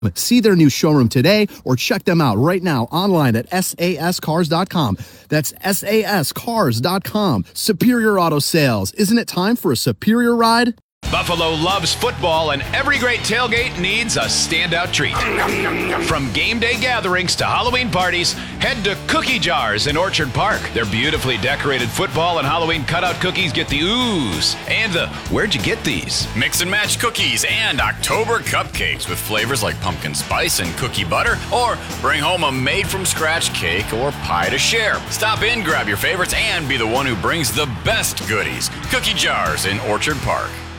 See their new showroom today or check them out right now online at sascars.com. That's sascars.com. Superior Auto Sales. Isn't it time for a superior ride? Buffalo loves football, and every great tailgate needs a standout treat. From game day gatherings to Halloween parties, head to Cookie Jars in Orchard Park. Their beautifully decorated football and Halloween cutout cookies get the oohs and the where'd you get these? Mix and match cookies and October cupcakes with flavors like pumpkin spice and cookie butter, or bring home a made-from-scratch cake or pie to share. Stop in, grab your favorites, and be the one who brings the best goodies. Cookie Jars in Orchard Park.